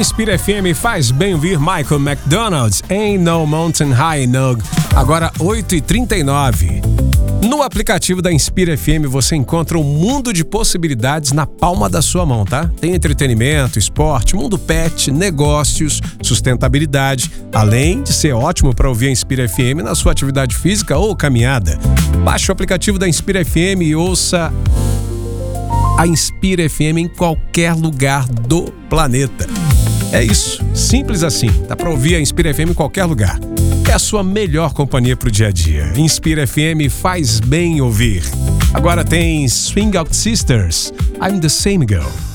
Inspira FM faz bem ouvir Michael McDonald, Ain't No Mountain High Enough. Agora 8h39. No aplicativo da Inspira FM você encontra um mundo de possibilidades na palma da sua mão, tá? Tem entretenimento, esporte, mundo pet, negócios, sustentabilidade, além de ser ótimo para ouvir a Inspira FM na sua atividade física ou caminhada. Baixe o aplicativo da Inspira FM e ouça a Inspira FM em qualquer lugar do planeta. É isso, simples assim. Dá para ouvir a Inspira FM em qualquer lugar. É a sua melhor companhia pro dia a dia. Inspira FM faz bem ouvir. Agora tem Swing Out Sisters, I'm the Same Girl.